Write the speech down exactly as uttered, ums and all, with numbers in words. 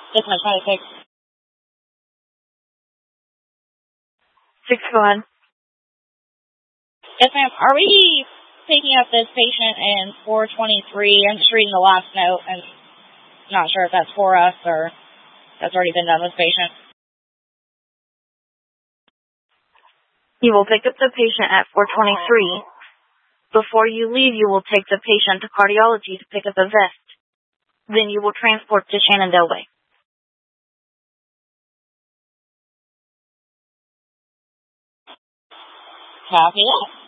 This is twenty-six. Six, go ahead. Yes, ma'am. Are we picking up this patient in four twenty-three? I'm just reading the last note and not sure if that's for us or that's already been done with the patient. You will pick up the patient at four twenty-three. Before you leave, you will take the patient to cardiology to pick up a vest. Then you will transport to Shenandoah Way. Copy that.